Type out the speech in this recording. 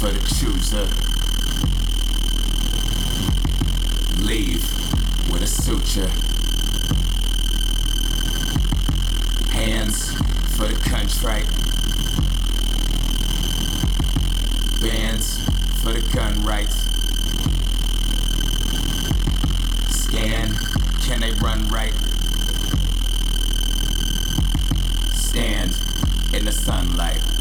for the chooser. Leave with a suture. Hands for the contrite. Bands for the gun rights. Scan, can they run right? Stand in the sunlight.